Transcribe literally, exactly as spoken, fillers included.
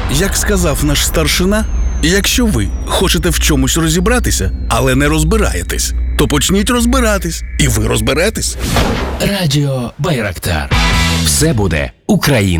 Як сказав наш старшина, якщо ви хочете в чомусь розібратися, але не розбираєтесь, то почніть розбиратись, і ви розберетесь. Радіо Байрактар. Все буде Україна.